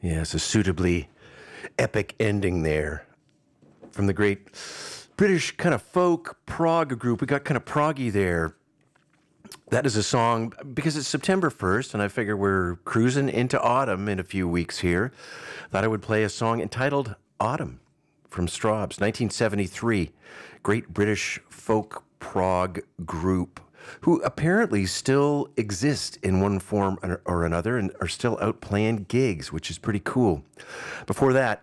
Yes, a suitably epic ending there from the great British kind of folk prog group. We got kind of proggy there. That is a song because it's September 1st, and I figure we're cruising into autumn in a few weeks here. Thought I would play a song entitled Autumn from Strawbs, 1973. Great British folk prog group who apparently still exist in one form or another and are still out playing gigs, which is pretty cool. Before that,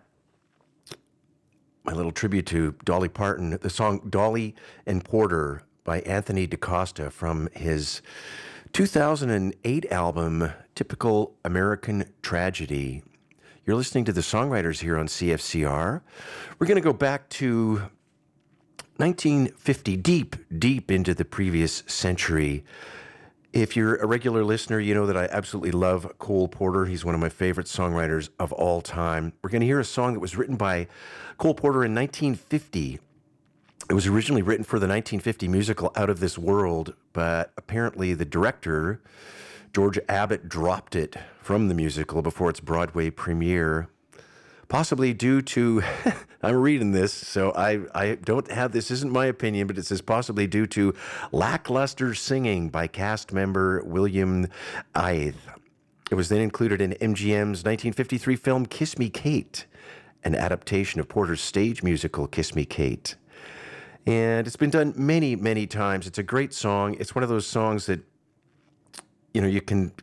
my little tribute to Dolly Parton, the song Dolly and Porter by Anthony DaCosta from his 2008 album, Typical American Tragedy. You're listening to the songwriters here on CFCR. We're going to go back to 1950, deep into the previous century. If you're a regular listener, you know that I absolutely love Cole Porter. He's one of my favorite songwriters of all time. We're going to hear a song that was written by Cole Porter in 1950. It was originally written for the 1950 musical Out of This World, but apparently the director, George Abbott, dropped it from the musical before its Broadway premiere. Possibly due to, I'm reading this, so I don't have, this isn't my opinion, but it says possibly due to lackluster singing by cast member William Eythe. It was then included in MGM's 1953 film Kiss Me Kate, an adaptation of Porter's stage musical Kiss Me Kate. And it's been done many, many times. It's a great song. It's one of those songs that, you know, you can,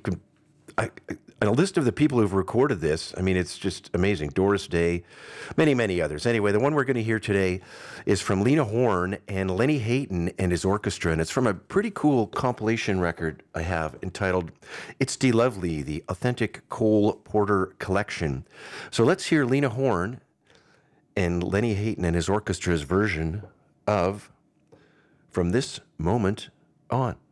a list of the people who've recorded this, I mean, it's just amazing. Doris Day, many, many others. Anyway, the one we're going to hear today is from Lena Horne and Lenny Hayton and his orchestra, and it's from a pretty cool compilation record I have entitled It's De Lovely, the Authentic Cole Porter Collection. So let's hear Lena Horne and Lenny Hayton and his orchestra's version of From This Moment On.